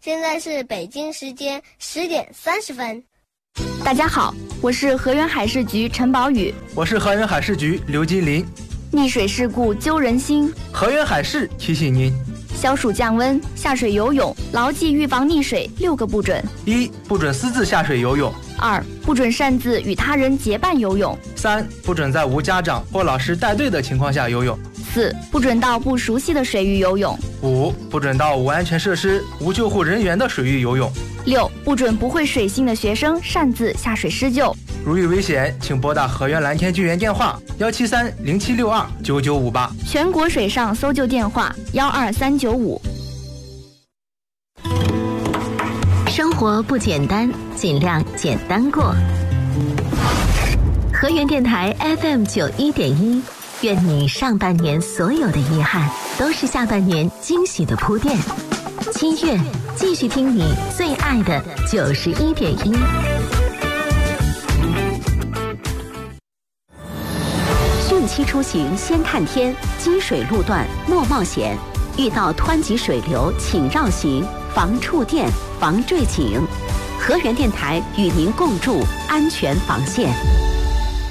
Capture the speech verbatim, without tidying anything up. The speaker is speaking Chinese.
现在是北京时间十点三十分。 大家好，我是河源海事局陈宝宇。 我是河源海事局刘金林。 溺水事故揪人心， 河源海事提醒您： 消暑降温，下水游泳，牢记预防溺水六个不准： 一、不准私自下水游泳； 二、不准擅自与他人结伴游泳； 三、不准在无家长或老师带队的情况下游泳； 四、不准到不熟悉的水域游泳； 五、不准到无安全设施、无救护人员的水域游泳； 六、不准不会水性的学生擅自下水施救。 如遇危险，请拨打河源蓝天救援电话幺七三零七六二九九五八， 全国水上搜救电话幺二三九五。 生活不简单，尽量简单过。河源电台 F M 九一点一，愿你上半年所有的遗憾，都是下半年惊喜的铺垫。七月，继续听你最爱的九十一点一。汛期出行先看天，积水路段莫冒险，遇到湍急水流请绕行，防触电，防坠井。河源电台与您共筑安全防线。